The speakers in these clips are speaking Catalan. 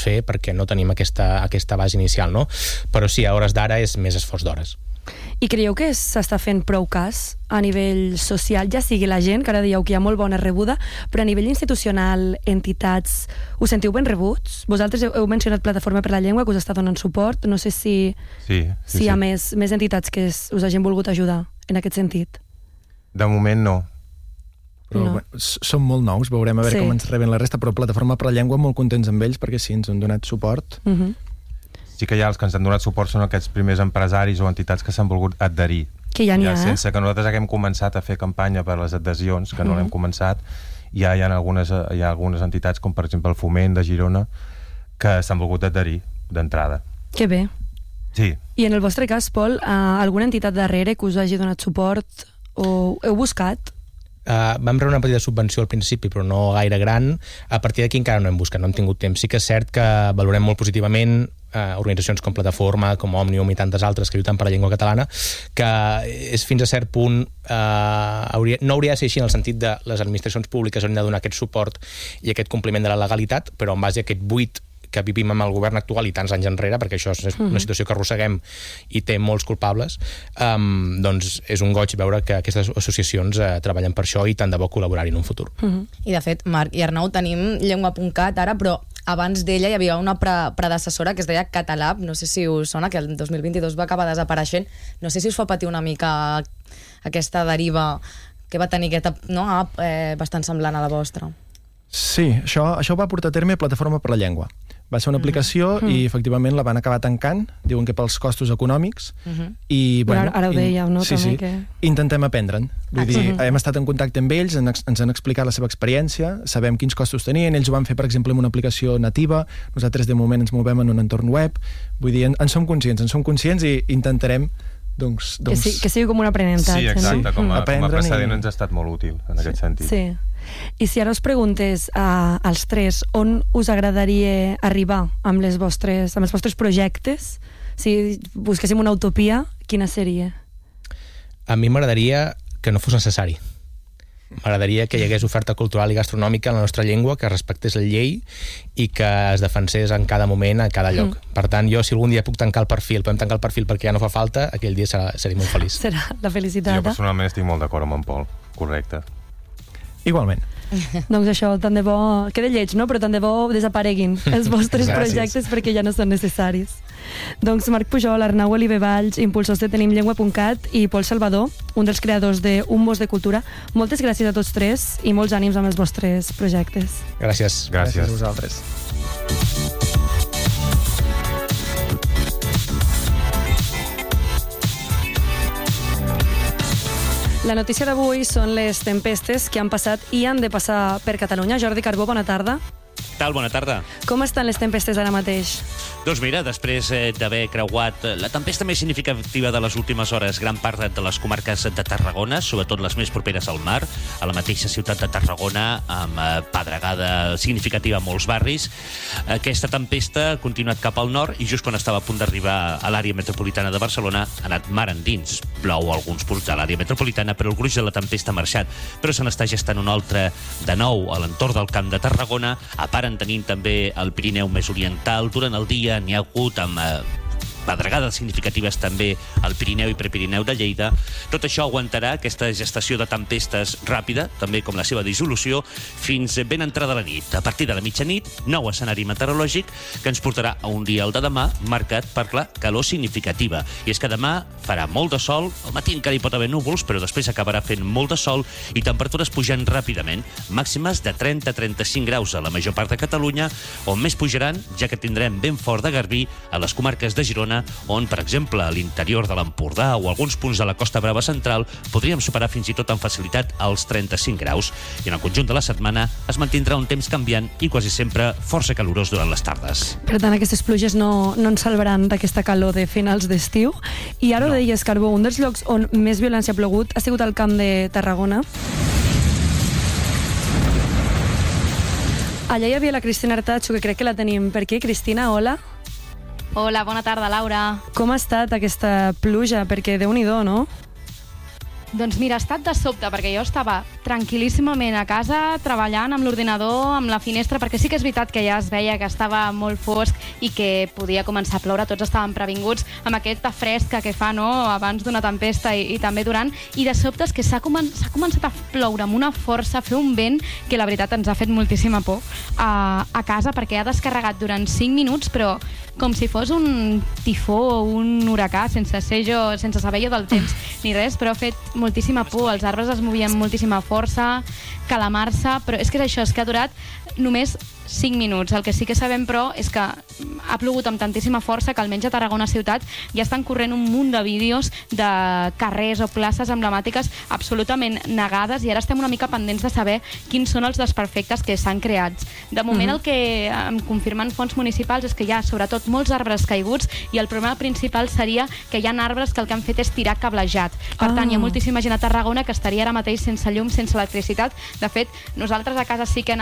fer perquè no tenim aquesta base inicial, no? Però sí, a hores d'ara és més esforç d'hores. I creieu que s'està fent prou cas a nivell social, ja sigui la gent, que ara dieu que hi ha molt bona rebuda, però a nivell institucional, entitats, us sentiu ben rebuts? Vosaltres heu mencionat Plataforma per la Llengua, que us està donant suport. No sé si hi ha més entitats que us hagin volgut ajudar en aquest sentit. De moment no. Però som molt nous, veurem a veure com ens reben la resta, però Plataforma per la Llengua molt contents amb ells perquè sí, ens han donat suport. Sí que ja els que ens han donat suport són aquests primers empresaris o entitats que s'han volgut adherir. Que ja n'hi ha, sense que nosaltres haguem començat a fer campanya per les adhesions, que no l'hem començat, ja hi ha algunes entitats, com per exemple el Foment de Girona, que s'han volgut adherir d'entrada. Que bé. Sí. I en el vostre cas, Pol, alguna entitat darrere que us hagi donat suport o heu buscat? Vam rebre una petita subvenció al principi, però no gaire gran. A partir d'aquí encara no hem buscat, no hem tingut temps. Sí que és cert que valorem molt positivament organitzacions com Plataforma, com Òmnium i tantes altres que lluiten per la llengua catalana, que és fins a cert punt no hauria de ser així en el sentit de les administracions públiques haurien de donar aquest suport i aquest compliment de la legalitat, però en base a aquest buit que vivim amb el govern actual i tants anys enrere, perquè això és una situació que arrosseguem i té molts culpables, doncs és un goig veure que aquestes associacions treballen per això i tant de bo col·laborar-hi en un futur. I de fet, Marc i Arnau, tenim llengua.cat ara, però abans d'ella hi havia una predecessora que es deia Catalab, no sé si us sona, que el 2022 va acabar desapareixent. No sé si us fa patir una mica aquesta deriva que va tenir aquesta app bastant semblant a la vostra. Sí, això va portar a terme Plataforma per la Llengua. Va ser una aplicació i efectivament la van acabar tancant, diuen que pels costos econòmics, i bueno, ara ho dèieu, no? Sí, intentem aprendre'n. Vull dir, hem estat en contacte amb ells, ens han explicat la seva experiència, sabem quins costos tenien, ells ho van fer, per exemple, amb una aplicació nativa, nosaltres de moment ens movem en un entorn web, vull dir, en som conscients i intentarem doncs... Que sigui com un aprenentatge. Sí, exacte, com a precedent ens ha estat molt útil en aquest sentit. Sí. I si ara us preguntés als tres on us agradaria arribar amb els vostres projectes, si busquéssim una utopia, quina seria? A mi m'agradaria que no fos necessari. M'agradaria que hi hagués oferta cultural i gastronòmica en la nostra llengua, que respectés la llei i que es defensés en cada moment, a cada lloc. Per tant, jo, si algun dia podem tancar el perfil perquè ja no fa falta, aquell dia seré molt feliç. Serà la felicitat. Jo personalment estic molt d'acord amb en Pol, correcte. Igualment. Doncs això, tant de bo... Queda lleig, no? Però tant de bo desapareguin els vostres projectes perquè ja no són necessaris. Doncs Marc Pujol, Arnau Oliver Valls, impulsors de tenimllengua.cat, i Pol Salvador, un dels creadors d'Un Mos de Cultura. Moltes gràcies a tots tres i molts ànims amb els vostres projectes. Gràcies. Gràcies a vosaltres. La notícia d'avui són les tempestes que han passat i han de passar per Catalunya. Jordi Carbó, bona tarda. Tal, bona tarda. Com estan les tempestes ara mateix? Doncs mira, després d'haver creuat la tempesta més significativa de les últimes hores, gran part de les comarques de Tarragona, sobretot les més properes al mar, a la mateixa ciutat de Tarragona, amb pedregada significativa a molts barris, aquesta tempesta ha continuat cap al nord i just quan estava a punt d'arribar a l'àrea metropolitana de Barcelona ha anat mar endins. Plou a alguns punts de l'àrea metropolitana, però el gruix de la tempesta ha marxat. Però se n'està gestant una altra de nou a l'entorn del Camp de Tarragona, a part tenint també el Pirineu més oriental. Durant el dia n'hi ha hagut amb pedregades significatives també al Pirineu i Prepirineu de Lleida. Tot això aguantarà aquesta gestació de tempestes ràpida, també com la seva dissolució, fins ben entrada la nit. A partir de la mitjanit, nou escenari meteorològic que ens portarà a un dia, el de demà, marcat per la calor significativa. I és que demà farà molt de sol, al matí encara hi pot haver núvols, però després acabarà fent molt de sol i temperatures pujant ràpidament, màximes de 30-35 graus a la major part de Catalunya, on més pujaran, ja que tindrem ben fort de garbí a les comarques de Girona, on, per exemple, a l'interior de l'Empordà o alguns punts de la Costa Brava central podríem superar fins i tot amb facilitat els 35 graus. I en el conjunt de la setmana es mantindrà un temps canviant i quasi sempre força calorós durant les tardes. Per tant, aquestes pluges no ens salvaran d'aquesta calor de finals d'estiu. I ara ho deies, Carbó, un dels llocs on més violència ha plogut ha sigut al Camp de Tarragona. Allà hi havia la Cristina Artacho, que crec que la tenim per aquí. Cristina, hola. Hola, bona tarda, Laura. Com ha estat aquesta pluja? Perquè Déu-n'hi-do, no? Doncs mira, ha estat de sobte, perquè jo estava tranquil·líssimament a casa, treballant amb l'ordinador, amb la finestra, perquè sí que és veritat que ja es veia que estava molt fosc i que podia començar a ploure, tots estàvem previnguts amb aquesta fresca que fa, no?, abans d'una tempesta i també durant, i de sobte és que s'ha començat a ploure amb una força, a fer un vent que la veritat ens ha fet moltíssima por a casa, perquè ha descarregat durant 5 minuts, però com si fos un tifó o un huracà, sense saber jo del temps ni res, però ha fet moltíssima por, els arbres es movien amb moltíssima força, calamar-se, però és que és això, és que ha durat només 5 minuts. El que sí que sabem, però, és que ha plogut amb tantíssima força que almenys a Tarragona ciutat ja estan corrent un munt de vídeos de carrers o places emblemàtiques absolutament negades i ara estem una mica pendents de saber quins són els desperfectes que s'han creat. De moment el que em confirmen fonts municipals és que hi ha sobretot molts arbres caiguts i el problema principal seria que hi ha arbres que el que han fet és tirar cablejat. Per tant, hi ha moltíssima gent a Tarragona que estaria ara mateix sense llum, sense electricitat. De fet, nosaltres a casa sí que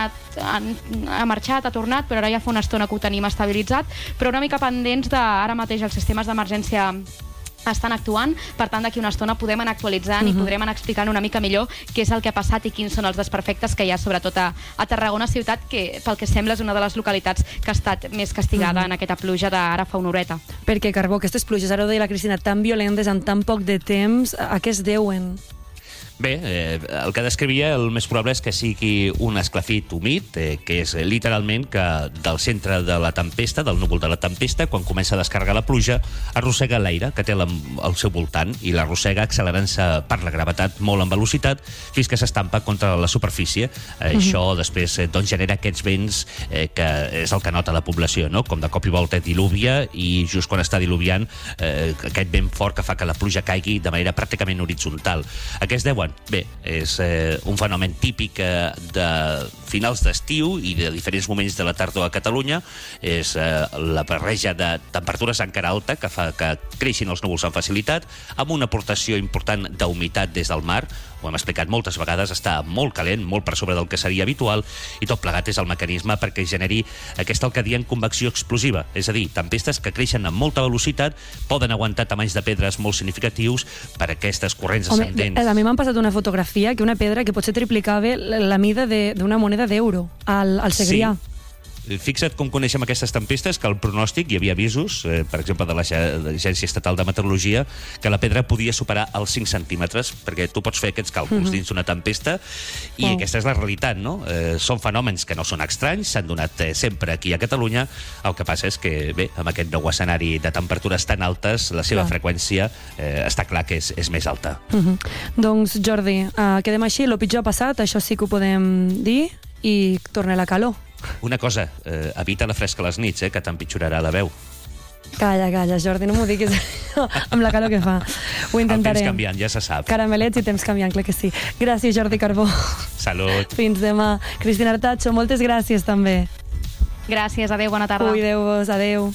ha marxat, ha tornat, però ara ja fa una estona que ho tenim estabilitzat, però una mica pendents de ara mateix els sistemes d'emergència estan actuant, per tant d'aquí una estona podem anar actualitzant i podrem anar explicant una mica millor què és el que ha passat i quins són els desperfectes que hi ha sobretot a Tarragona ciutat, que pel que sembla és una de les localitats que ha estat més castigada en aquesta pluja d'ara fa una horeta. Perquè, Carbó, aquestes pluges, ara ho deia la Cristina, tan violentes en tan poc de temps, a què es deuen? Bé, el que descrivia el més probable és que sigui un esclafit humit, que és literalment que del centre de la tempesta, del núvol de la tempesta, quan comença a descarregar la pluja, arrossega l'aire que té al seu voltant i l'arrossega accelerant-se per la gravetat molt en velocitat fins que s'estampa contra la superfície. Això després genera aquests vents que és el que nota la població, no? Com de cop i volta diluvia i just quan està diluviant aquest vent fort que fa que la pluja caigui de manera pràcticament horitzontal. A què es deuen? Bé, és un fenomen típic de finals d'estiu i de diferents moments de la tardor a Catalunya. És la barreja de temperatures encara alta que fa que creixin els núvols amb facilitat, amb una aportació important d'humitat des del mar. Ho hem explicat moltes vegades, està molt calent, molt per sobre del que seria habitual, i tot plegat és el mecanisme perquè generi aquesta el que diem convecció explosiva, és a dir, tempestes que creixen amb molta velocitat, poden aguantar tamanys de pedres molt significatius per aquestes corrents ascendents. A mi m'han passat una fotografia que una pedra que potser triplicava la mida d'una moneda d'euro al Segrià. Sí. Fixa't com coneixem aquestes tempestes, que el pronòstic, hi havia avisos, per exemple, de l'Agència Estatal de Meteorologia, que la pedra podia superar els 5 centímetres, perquè tu pots fer aquests càlculs dins d'una tempesta, i aquesta és la realitat, no? Són fenòmens que no són estranys, s'han donat sempre aquí a Catalunya, el que passa és que, bé, amb aquest nou escenari de temperatures tan altes, la seva freqüència està clar que és més alta. Doncs, Jordi, quedem així, el pitjor ha passat, això sí que ho podem dir, i torna la calor. Una cosa, evita la fresca a les nits, que t'empitjorarà la veu. Calla, Jordi, no m'ho diguis amb la calor que fa. Ho intentarem. El temps canviant, ja se sap. Caramelets i temps canviant, clar que sí. Gràcies, Jordi Carbó. Salut. Fins demà. Cristina Artacho, moltes gràcies també. Gràcies, adeu, bona tarda. Cuideu-vos, adeu.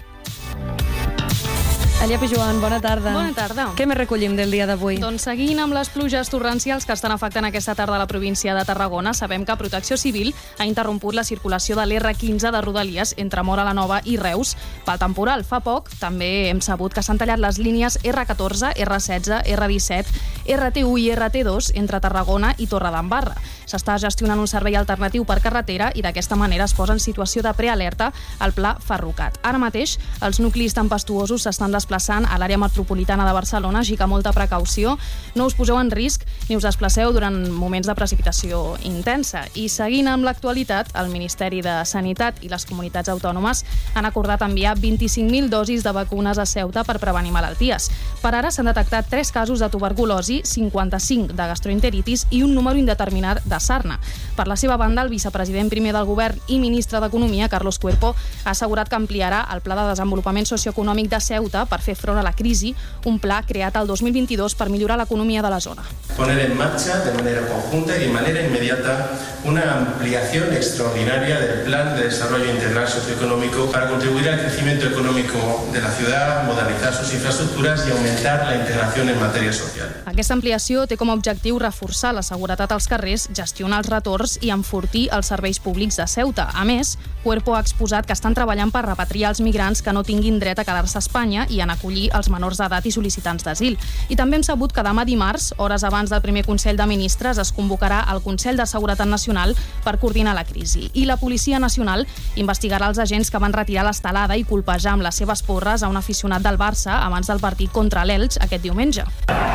Elia Pijuan, bona tarda. Bona tarda. Què més recollim del dia d'avui? Doncs seguint amb les pluges torrencials que estan afectant aquesta tarda a la província de Tarragona, sabem que Protecció Civil ha interromput la circulació de l'R15 de Rodalies entre Móra la Nova i Reus pel temporal. Fa poc també hem sabut que s'han tallat les línies R14, R16, R17, RT1 i RT2 entre Tarragona i Torredembarra. S'està gestionant un servei alternatiu per carretera i d'aquesta manera es posa en situació de prealerta al Pla Ferrocat. Ara mateix els nuclis tempestuosos s'estan desplaçant a l'àrea metropolitana de Barcelona, així que molta precaució, no us poseu en risc ni us desplaceu durant moments de precipitació intensa. I seguint amb l'actualitat, el Ministeri de Sanitat i les comunitats autònomes han acordat enviar 25.000 dosis de vacunes a Ceuta per prevenir malalties. Per ara s'han detectat 3 casos de tuberculosi, 55 de gastroenteritis i un número indeterminat de sarna. Per la seva banda, el vicepresident primer del govern i ministre d'Economia, Carlos Cuerpo, ha assegurat que ampliarà el Pla de Desenvolupament Socioeconòmic de Ceuta per fer front a la crisi, un pla creat el 2022 per millorar l'economia de la zona. Poner en marcha de manera conjunta y de manera inmediata una ampliación extraordinaria del Plan de Desarrollo Integral Socioeconómico para contribuir al crecimiento económico de la ciudad, modernizar sus infraestructuras y aumentar la integración en materia social. Aquesta ampliació té com a objectiu reforçar la seguretat als carrers, gestionar els retorns i enfortir els serveis públics de Ceuta. A més, Cuerpo ha exposat que estan treballant per repatriar els migrants que no tinguin dret a quedar-se a Espanya i en acollir els menors d'edat i sol·licitants d'asil. I també hem sabut que demà dimarts, hores abans del primer Consell de Ministres, es convocarà el Consell de Seguretat Nacional per coordinar la crisi. I la Policia Nacional investigarà els agents que van retirar l'estelada i colpejar amb les seves porres a un aficionat del Barça abans del partit contra l'Elx aquest diumenge.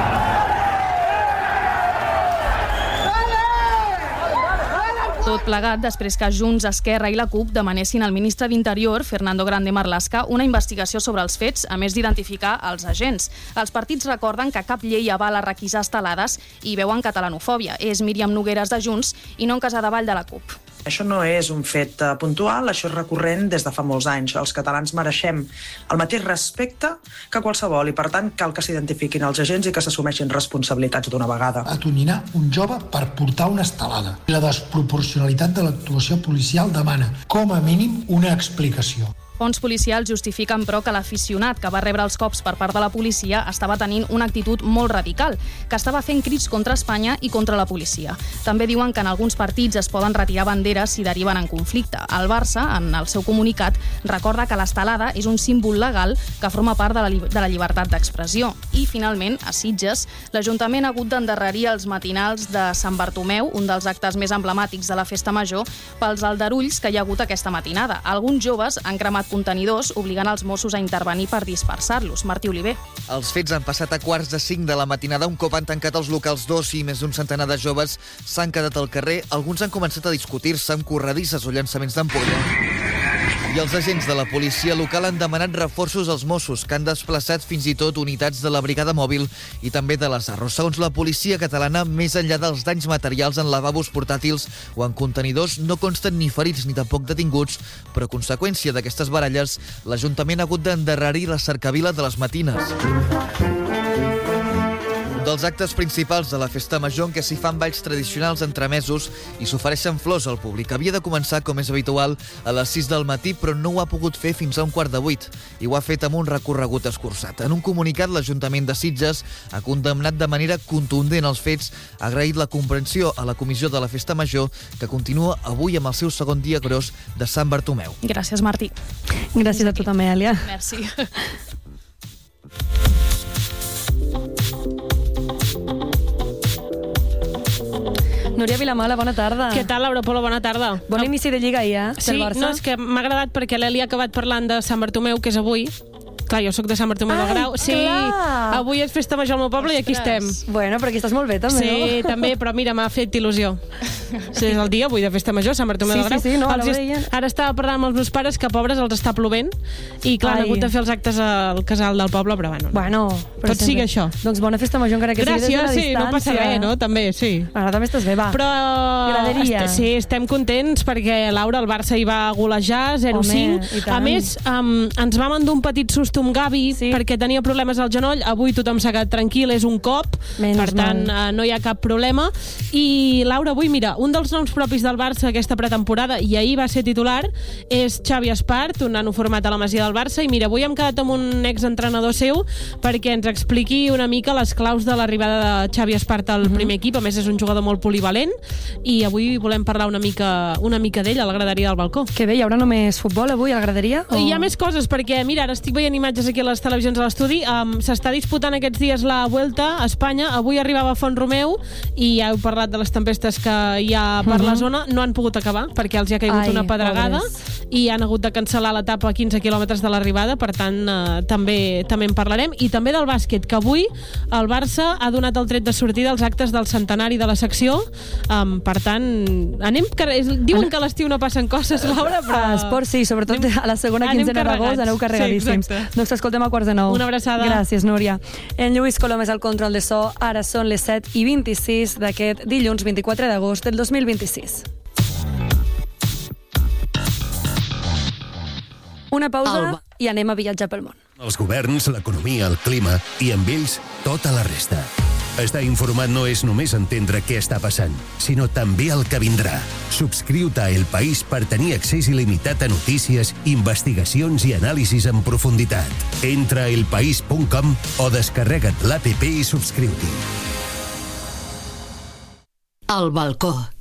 Tot plegat després que Junts, Esquerra i la CUP demanessin al ministre d'Interior, Fernando Grande Marlaska, una investigació sobre els fets, a més d'identificar els agents. Els partits recorden que cap llei avala requisar estelades i veuen catalanofòbia. És Míriam Nogueras de Junts i no en Casadevall de la CUP. Això no és un fet puntual, això és recurrent des de fa molts anys. Els catalans mereixem el mateix respecte que qualsevol i, per tant, cal que s'identifiquin els agents i que s'assumeixin responsabilitats d'una vegada. Atonyinar un jove per portar una estelada. La desproporcionalitat de l'actuació policial demana, com a mínim, una explicació. Fonts policials justifiquen, però, que l'aficionat que va rebre els cops per part de la policia estava tenint una actitud molt radical, que estava fent crits contra Espanya i contra la policia. També diuen que en alguns partits es poden retirar banderes si deriven en conflicte. El Barça, en el seu comunicat, recorda que l'estelada és un símbol legal que forma part de la llibertat d'expressió. I, finalment, a Sitges, l'Ajuntament ha hagut d'endarrerir els matinals de Sant Bartomeu, un dels actes més emblemàtics de la Festa Major, pels aldarulls que hi ha hagut aquesta matinada. Alguns joves han cremat contenidors, obligant els Mossos a intervenir per dispersar-los. Martí Oliver. Els fets han passat a 4:45 de la matinada. Un cop han tancat els locals d'oci i més d'un centenar de joves s'han quedat al carrer. Alguns han començat a discutir-se amb corredisses o llançaments d'ampolla. I els agents de la policia local han demanat reforços als Mossos, que han desplaçat fins i tot unitats de la brigada mòbil i també de les Arros. Segons la policia catalana, més enllà dels danys materials en lavabos portàtils o en contenidors, no consten ni ferits ni tampoc detinguts, però a conseqüència d'aquestes baralles, l'Ajuntament ha hagut d'endarrerir la cercavila de les matines. Dels actes principals de la Festa Major en què s'hi fan balls tradicionals entremesos i s'ofereixen flors al públic. Havia de començar, com és habitual, a les 6 del matí, però no ho ha pogut fer fins a 7:15 i ho ha fet amb un recorregut escurçat. En un comunicat, l'Ajuntament de Sitges ha condemnat de manera contundent els fets, ha agraït la comprensió a la Comissió de la Festa Major, que continua avui amb el seu segon dia gros de Sant Bartomeu. Gràcies, Martí. Gràcies a tu també, Èlia. Merci. Núria Vilamala, bona tarda. Què tal, Laura Polo? Bona tarda. Bon inici de Lliga ja, sí, del Barça. No, és que m'ha agradat perquè l'Eli ha acabat parlant de Sant Bartomeu, que és avui. Clar, jo sóc de Sant Bartomeu del Grau. Sí, clar. Avui és Festa Major al meu poble. Ostres. I aquí estem. Bueno, però aquí estàs molt bé, també, no? Sí, també, però mira, m'ha fet il·lusió. Sí, és el dia avui de Festa Major, Sant Bartomeu del Grau. Sí, no, ara estava parlant amb els meus pares que, pobres, els està plovent i, clar, han hagut de fer els actes al casal del poble, però bueno tot sigui això. Doncs bona Festa Major, encara que sigui des d'una distància. Gràcies, sí, no passa res, no? També, sí. Ara també estàs bé, va. Però sí, estem contents perquè, Laura, el Barça hi va golejar 0-5. A més, ens vam endur un petit susto amb Gavi, perquè tenia problemes al genoll. Avui tothom s'ha quedat tranquil, és un cop, per tant no hi ha cap problema. I Laura, avui, mira, un dels noms propis del Barça aquesta pretemporada, i ahir va ser titular, és Xavi Espart, un nano format a la Masia del Barça, i mira, avui hem quedat amb un exentrenador seu perquè ens expliqui una mica les claus de l'arribada de Xavi Espart al primer equip. A més, és un jugador molt polivalent i avui volem parlar una mica d'ell a la graderia del balcó. Que bé, hi haurà només futbol avui a la graderia? Hi ha més coses, perquè mira, ara estic veient imatges aquí a les televisions a l'estudi. S'està disputant aquests dies la Vuelta a Espanya. Avui arribava a Font-romeu i ja heu parlat de les tempestes que hi ha per la zona. No han pogut acabar perquè els hi ha caigut una pedregada i han hagut de cancel·lar l'etapa a 15 quilòmetres de l'arribada. Per tant, també en parlarem. I també del bàsquet, que avui el Barça ha donat el tret de sortida als actes del centenari de la secció. Per tant, diuen que a l'estiu no passen coses, Laura, però... A esport sí, sobretot a la segona quinzena d'agost aneu carregadíssims. Doncs escoltem a 8:45. Una abraçada. Gràcies, Núria. En Lluís Colom és el control de so. Ara són les 7:26 d'aquest dilluns 24 d'agost del 2026. Una pausa i anem a viatjar pel món. Els governs, l'economia, el clima i amb ells tota la resta. Estar informat no és només entendre què està passant, sinó també el que vindrà. Subscriu-te a El País per tenir accés il·limitat a notícies, investigacions i anàlisis en profunditat. Entra a elpaís.com o descarrega't l'APP i subscriu-t'hi. El balcó.